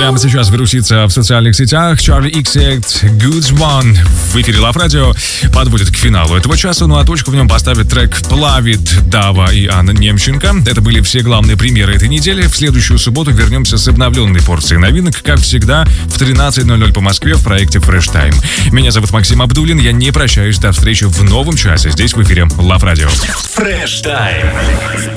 Прямо сейчас вирусится в социальных сетях. Charli XCX Good One в эфире Love Radio подводит к финалу этого часа. Ну а точку в нем поставит трек «Плавит» Дава и Анна Немченко. Это были все главные премьеры этой недели. В следующую субботу вернемся с обновленной порцией новинок, как всегда, в 13:00 по Москве в проекте Fresh Time. Меня зовут Максим Абдуллин. Я не прощаюсь. До встречи в новом часе здесь в эфире Love Radio. Fresh Time.